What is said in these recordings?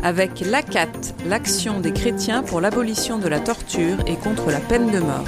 avec l'ACAT, l'Action des chrétiens pour l'abolition de la torture et contre la peine de mort.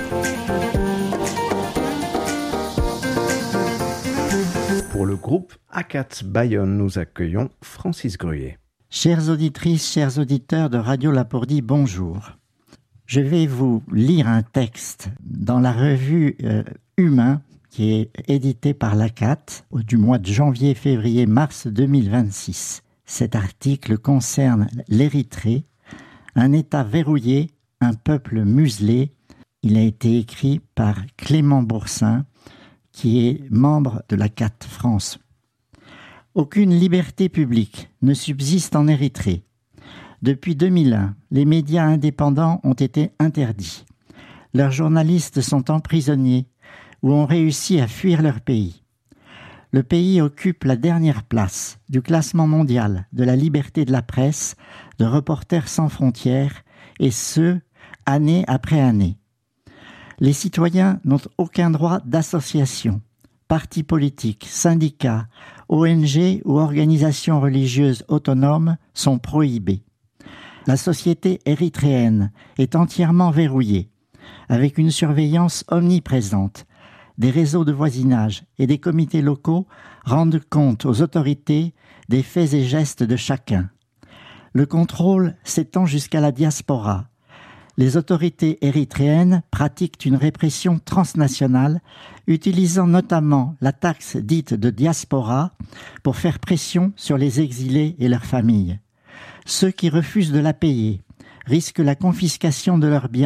Pour le groupe ACAT Bayonne, nous accueillons Francis Gruyer. Chères auditrices, chers auditeurs de Radio Lapourdie, bonjour. Je vais vous lire un texte dans la revue Humain, qui est édité par l'ACAT du mois de janvier, février, mars 2026. Cet article concerne l'Érythrée, un État verrouillé, un peuple muselé. Il a été écrit par Clément Boursin, qui est membre de l'ACAT France. Aucune liberté publique ne subsiste en Érythrée. Depuis 2001, les médias indépendants ont été interdits. Leurs journalistes sont emprisonnés ou ont réussi à fuir leur pays. Le pays occupe la dernière place du classement mondial de la liberté de la presse de Reporters sans frontières, et ce, année après année. Les citoyens n'ont aucun droit d'association. Partis politiques, syndicats, ONG ou organisations religieuses autonomes sont prohibés. La société érythréenne est entièrement verrouillée, avec une surveillance omniprésente. Des réseaux de voisinage et des comités locaux rendent compte aux autorités des faits et gestes de chacun. Le contrôle s'étend jusqu'à la diaspora. Les autorités érythréennes pratiquent une répression transnationale, utilisant notamment la taxe dite de diaspora pour faire pression sur les exilés et leurs familles. Ceux qui refusent de la payer risquent la confiscation de leurs biens